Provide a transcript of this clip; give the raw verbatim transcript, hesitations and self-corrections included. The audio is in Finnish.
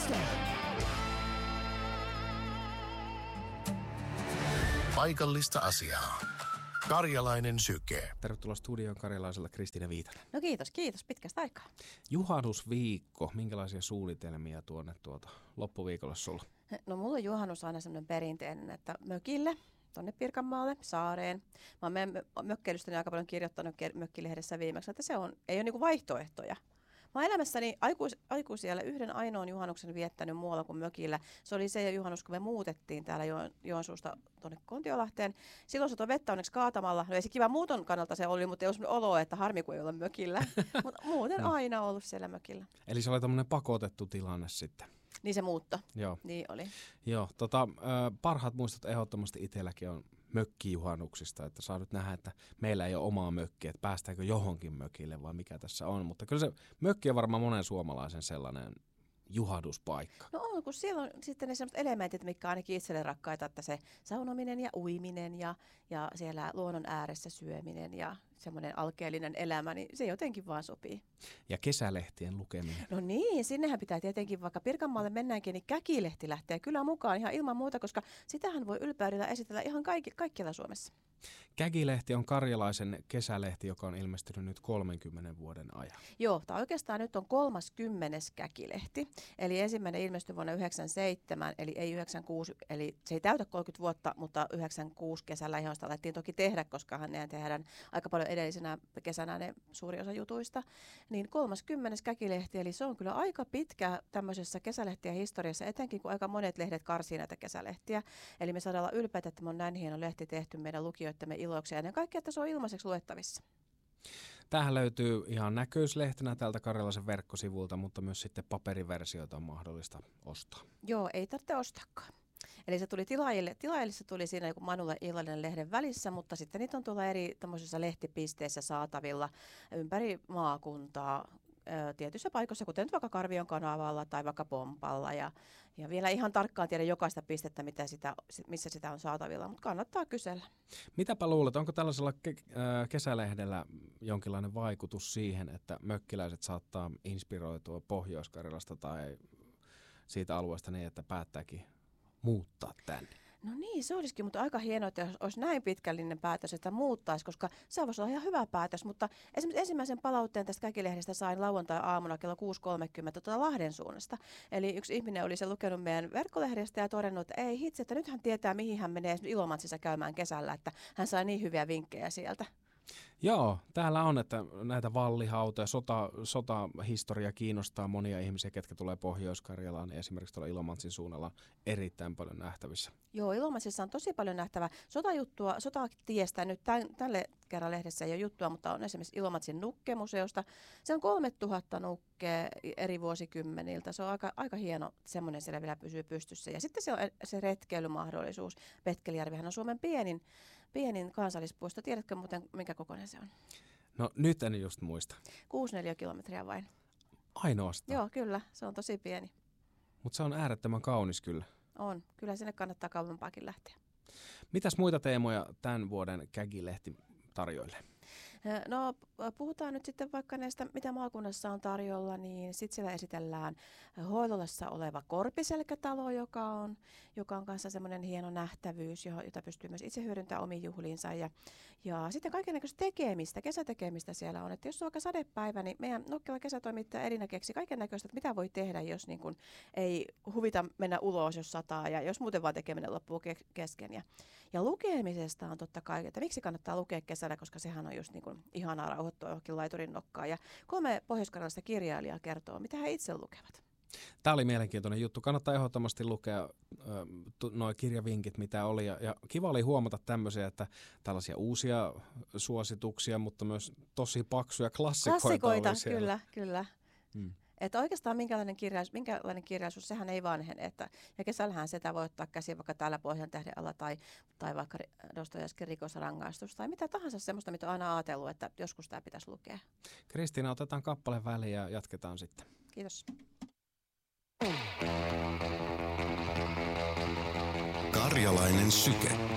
Paikallista asiaa. Karjalainen syke. Tervetuloa studioon karjalaisella Kristiina Viitanen. No kiitos, kiitos pitkästä aikaa. Juhannusviikko, minkälaisia suunnitelmia tuonne tuota loppuviikolla sulla? No mulla on juhannus aina sellainen perinteinen, että mökille, tonne Pirkanmaalle, saareen. Mä oon meidän mökkeilystäni aika paljon kirjoittanut mökkilehdessä viimeksi, että se on, ei ole niinku vaihtoehtoja. Mä oon elämässäni aikuis, aikuisiellä yhden ainoan juhannuksen viettänyt muualla kuin mökillä. Se oli se juhannus, kun me muutettiin täällä jo, Joensuusta tuonne Kontiolahteen. Silloin satoi vettä onneksi kaatamalla. No ei se kiva muuton kannalta se oli, mutta ei ollut olo, että harmi kun ei ole mökillä. Mutta muuten no. aina ollut siellä mökillä. Eli se oli tämmöinen pakotettu tilanne sitten. Niin se muutto. Joo. Niin oli. Joo, tota, parhaat muistot ehdottomasti itselläkin on mökkijuhannuksista, että saa nyt nähdä, että meillä ei ole omaa mökkiä, että päästäänkö johonkin mökille vai mikä tässä on. Mutta kyllä se mökki on varmaan monen suomalaisen sellainen juhannuspaikka. No on, kun siellä on sitten ne sellaiset elementit, mitkä ainakin itselle rakkaita, että se saunominen ja uiminen ja, ja siellä luonnon ääressä syöminen ja semmoinen alkeellinen elämä, niin se jotenkin vaan sopii. Ja kesälehtien lukeminen. No niin, sinnehän pitää tietenkin, vaikka Pirkanmaalle mennäänkin, niin Käkilehti lähtee kyllä mukaan ihan ilman muuta, koska sitähän voi ylpeydellä esitellä ihan kaikki, kaikkialla Suomessa. Käkilehti on karjalaisen kesälehti, joka on ilmestynyt nyt kolmenkymmenen vuoden ajan. Joo, tämä oikeastaan nyt on kolmaskymmenes Käkilehti. Eli ensimmäinen ilmestyi vuonna yhdeksänkymmentäseitsemän, eli ei yhdeksänkymmentäkuusi, eli se ei täytä kolmekymmentä vuotta, mutta yhdeksänkymmentäkuusi kesällä ihan sitä alettiin toki tehdä, koska nehän tehdään aika paljon edellisenä kesänä ne suuri osa jutuista. Niin kolmaskymmenes Käkilehti, eli se on kyllä aika pitkä tämmöisessä kesälehtien historiassa, etenkin kun aika monet lehdet karsii näitä kesälehtiä. Eli me saadaan olla ylpeitä, että me on näin hieno lehti tehty meidän lukijoittemme iloksi ja ennen kaikkea, että se on ilmaiseksi luettavissa. Tämähän löytyy ihan näköislehtenä täältä Karjalaisen verkkosivulta, mutta myös sitten paperiversioita on mahdollista ostaa. Joo, ei tarvitse ostaakaan. Eli se tuli tilaajille, tilaajille se tuli siinä joku Manulle illallinen lehden välissä, mutta sitten niitä on tuolla eri tämmöisissä lehtipisteissä saatavilla ympäri maakuntaa. Tietyissä paikoissa, kuten nyt vaikka Karvion kanavalla tai vaikka Pompalla. Ja, ja vielä ihan tarkkaan tiedä jokaista pistettä, mitä sitä, missä sitä on saatavilla, mutta kannattaa kysellä. Mitäpä luulet, onko tällaisella ke- kesälehdellä jonkinlainen vaikutus siihen, että mökkiläiset saattaa inspiroitua Pohjois-Karjalasta tai siitä alueesta niin, että päättääkin muuttaa tänne? No niin, se olisikin, mutta aika hienoa, että olisi näin pitkällinen päätös, että muuttaisi, koska se voisi olla ihan hyvä päätös. Mutta esimerkiksi ensimmäisen palautteen tästä Käkilehdestä sain lauantai-aamuna kello kuusi kolmekymmentä tuota Lahden suunnasta. Eli yksi ihminen oli se lukenut meidän verkkolehdestä ja todennut, että ei hitsi, että nyt hän tietää, mihin hän menee Ilomantsissa käymään kesällä, että hän sai niin hyviä vinkkejä sieltä. Joo, täällä on, että näitä vallihautoja, sota, sotahistoria kiinnostaa monia ihmisiä, ketkä tulee Pohjois-Karjalaan, esimerkiksi tuolla Ilomantsin suunnalla erittäin paljon nähtävissä. Joo, Ilomantsissa on tosi paljon nähtävää sotajuttua, sotatiestä nyt tämän, tälle kerran lehdessä ei ole juttua, mutta on esimerkiksi Ilomantsin nukkemuseosta. Se on kolmetuhatta nukkea eri vuosikymmeniltä. Se on aika, aika hieno, semmoinen siellä vielä pysyy pystyssä. Ja sitten se on se retkeilymahdollisuus. Petkelijärvihän on Suomen pienin, pienin kansallispuisto. Tiedätkö muuten, minkä kokoinen se on? No nyt en just muista. Kuusi neliökilometriä vain. Ainoastaan? Joo, kyllä. Se on tosi pieni. Mutta se on äärettömän kaunis kyllä. On. Kyllä sinne kannattaa kauempaakin lähteä. Mitäs muita teemoja tämän vuoden Käkilehti tarjoilee? No puhutaan nyt sitten vaikka näistä, mitä maakunnassa on tarjolla, niin sitten siellä esitellään Hoilolassa oleva Korpiselkätalo, joka on, joka on kanssa semmoinen hieno nähtävyys, jota pystyy myös itse hyödyntämään omiin juhliinsa. Ja, ja sitten kaikennäköistä tekemistä, kesätekemistä siellä on, että jos on aika sadepäivä, niin meidän nokkela kesätoimittaja Elina keksi kaikennäköistä, että mitä voi tehdä, jos niin kun ei huvita mennä ulos, jos sataa ja jos muuten vaan tekeminen loppuu ke- kesken. Ja, ja lukemisesta on totta kai, että miksi kannattaa lukea kesällä, koska sehän on just niin kuin ihanaa rauhoittua johonkin laiturin nokkaan. Ja kolme pohjois-karjalaista kirjailijaa kertoo, mitä he itse lukevat. Tämä oli mielenkiintoinen juttu. Kannattaa ehdottomasti lukea nuo kirjavinkit, mitä oli. Ja, ja kiva oli huomata tämmöisiä, että tällaisia uusia suosituksia, mutta myös tosi paksuja klassikoita, klassikoita oli siellä. Kyllä, kyllä. Hmm. Että oikeastaan minkälainen, kirjaus, minkälainen kirjallisuus, sehän ei vanhene. Että, ja kesällähän sitä voi ottaa käsiin vaikka täällä Pohjantähden alla tai, tai vaikka Dostojevskin Rikosrangaistus tai mitä tahansa semmoista, mitä on aina ajatellut, että joskus tämä pitäisi lukea. Kristiina, otetaan kappale väliin ja jatketaan sitten. Kiitos. Karjalainen syke.